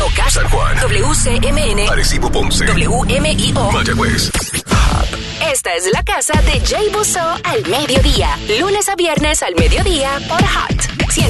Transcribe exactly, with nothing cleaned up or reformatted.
Moca, San Juan, W C M N, Arecibo, Ponce, W M I O, Mayagüez. Esta es la casa de Jay Busso al mediodía, lunes a viernes al mediodía por Hot.